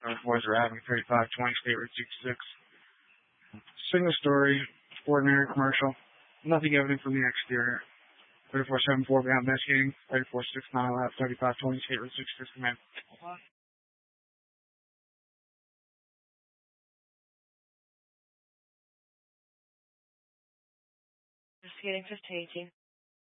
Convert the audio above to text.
Boys are having 3520 State Route 66. Single story, ordinary commercial. Nothing evident from the exterior. 3474 bound investigating. 3469 left. 3520 State Route 66 command. Investigating 1518.